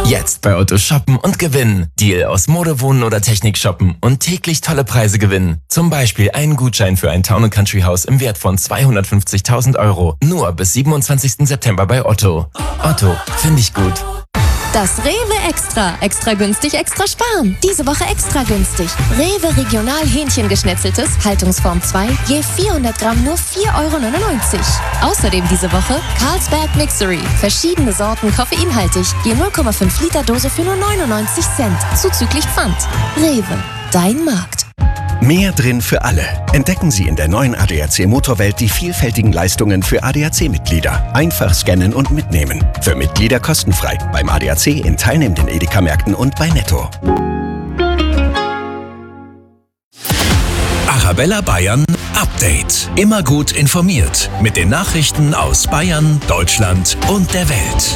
Jetzt bei Otto shoppen und gewinnen. Deal aus Mode, Wohnen oder Technik shoppen und täglich tolle Preise gewinnen. Zum Beispiel einen Gutschein für ein Town & Country Haus im Wert von 250.000 €. Nur bis 27. September bei Otto. Otto, finde ich gut. Das Rewe Extra. Extra günstig, extra sparen. Diese Woche extra günstig. Rewe Regional Hähnchengeschnetzeltes, Haltungsform 2, je 400 Gramm nur 4,99 €. Außerdem diese Woche Carlsberg Mixery. Verschiedene Sorten koffeinhaltig, je 0,5 Liter Dose für nur 99 Cent. Zuzüglich Pfand. Rewe, dein Markt. Mehr drin für alle. Entdecken Sie in der neuen ADAC Motorwelt die vielfältigen Leistungen für ADAC-Mitglieder. Einfach scannen und mitnehmen. Für Mitglieder kostenfrei. Beim ADAC in teilnehmenden Edeka-Märkten und bei Netto. Arabella Bayern Update. Immer gut informiert mit den Nachrichten aus Bayern, Deutschland und der Welt.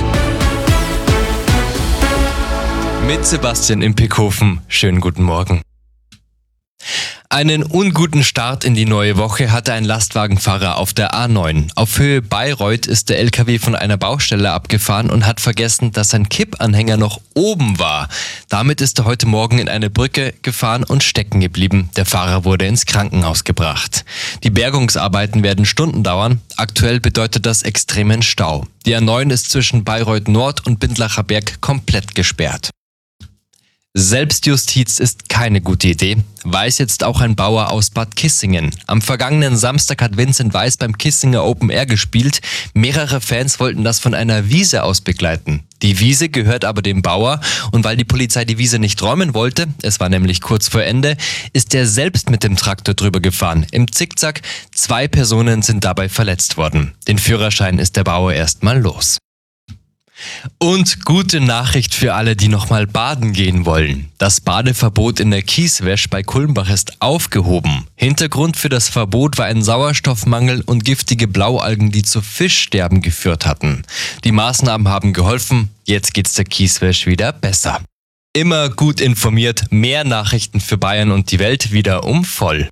Mit Sebastian in Pickhofen. Schönen guten Morgen. Einen unguten Start in die neue Woche hatte ein Lastwagenfahrer auf der A9. Auf Höhe Bayreuth ist der LKW von einer Baustelle abgefahren und hat vergessen, dass sein Kippanhänger noch oben war. Damit ist er heute Morgen in eine Brücke gefahren und stecken geblieben. Der Fahrer wurde ins Krankenhaus gebracht. Die Bergungsarbeiten werden Stunden dauern. Aktuell bedeutet das extremen Stau. Die A9 ist zwischen Bayreuth Nord und Bindlacher Berg komplett gesperrt. Selbstjustiz ist keine gute Idee, weiß jetzt auch ein Bauer aus Bad Kissingen. Am vergangenen Samstag hat Vincent Weiss beim Kissinger Open Air gespielt. Mehrere Fans wollten das von einer Wiese aus begleiten. Die Wiese gehört aber dem Bauer und weil die Polizei die Wiese nicht räumen wollte, es war nämlich kurz vor Ende, ist er selbst mit dem Traktor drüber gefahren. Im Zickzack, 2 Personen sind dabei verletzt worden. Den Führerschein ist der Bauer erstmal los. Und gute Nachricht für alle, die nochmal baden gehen wollen. Das Badeverbot in der Kieswäsch bei Kulmbach ist aufgehoben. Hintergrund für das Verbot war ein Sauerstoffmangel und giftige Blaualgen, die zu Fischsterben geführt hatten. Die Maßnahmen haben geholfen, jetzt geht's der Kieswäsch wieder besser. Immer gut informiert, mehr Nachrichten für Bayern und die Welt wieder um voll.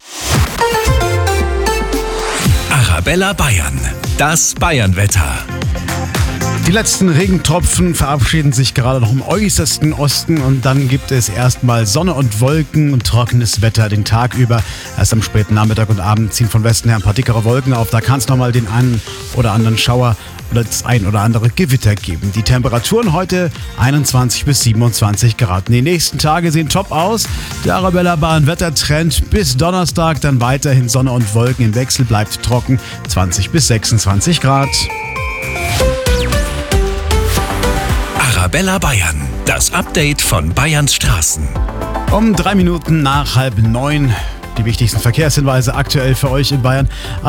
Arabella Bayern, das Bayernwetter. Die letzten Regentropfen verabschieden sich gerade noch im äußersten Osten und dann gibt es erstmal Sonne und Wolken und trockenes Wetter den Tag über. Erst am späten Nachmittag und Abend ziehen von Westen her ein paar dickere Wolken auf. Da kann es nochmal den einen oder anderen Schauer oder das ein oder andere Gewitter geben. Die Temperaturen heute 21 bis 27 Grad. Die nächsten Tage sehen top aus. Der Arabella Bayern Wettertrend bis Donnerstag, dann weiterhin Sonne und Wolken im Wechsel, bleibt trocken, 20 bis 26 Grad. Arabella Bayern, das Update von Bayerns Straßen. Um 3 Minuten nach 8:30. Die wichtigsten Verkehrshinweise aktuell für euch in Bayern.